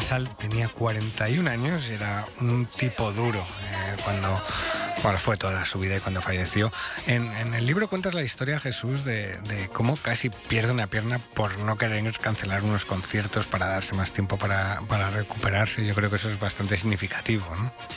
Casal tenía 41 años y era un tipo duro cuando fue toda su vida y cuando falleció. En el libro cuentas la historia, Jesús, de cómo casi pierde una pierna por no querer cancelar unos conciertos para darse más tiempo para recuperarse. Yo creo que eso es bastante significativo, ¿no?